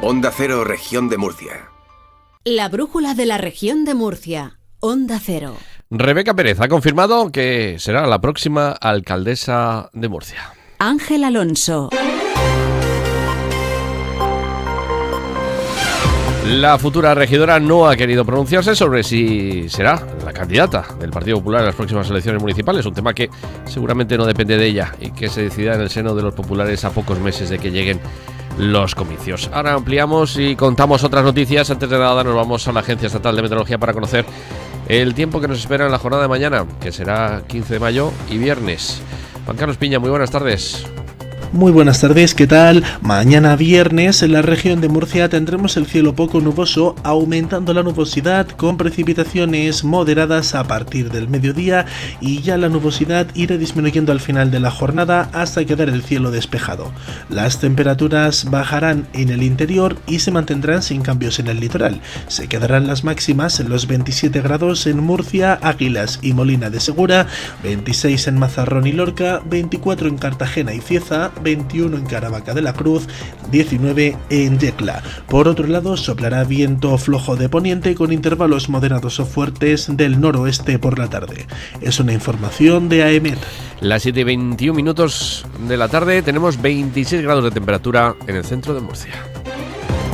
Onda Cero, Región de Murcia. La brújula de la Región de Murcia. Onda Cero. Rebeca Pérez ha confirmado que será la próxima alcaldesa de Murcia. Ángel Alonso. La futura regidora no ha querido pronunciarse sobre si será la candidata del Partido Popular en las próximas elecciones municipales, un tema que seguramente no depende de ella y que se decidirá en el seno de los populares a pocos meses de que lleguen los comicios. Ahora ampliamos y contamos otras noticias. Antes de nada nos vamos a la Agencia Estatal de Meteorología para conocer el tiempo que nos espera en la jornada de mañana, que será 15 de mayo y viernes. Juan Carlos Piña, muy buenas tardes. Muy buenas tardes, ¿qué tal? Mañana viernes en la región de Murcia tendremos el cielo poco nuboso, aumentando la nubosidad con precipitaciones moderadas a partir del mediodía, y ya la nubosidad irá disminuyendo al final de la jornada hasta quedar el cielo despejado. Las temperaturas bajarán en el interior y se mantendrán sin cambios en el litoral. Se quedarán las máximas en los 27 grados en Murcia, Águilas y Molina de Segura, 26 en Mazarrón y Lorca, 24 en Cartagena y Cieza, 21 en Caravaca de la Cruz, 19 en Yecla. Por otro lado, soplará viento flojo de poniente con intervalos moderados o fuertes del noroeste por la tarde. Es una información de AEMET. Las 7:21 de la tarde, tenemos 26 grados de temperatura en el centro de Murcia.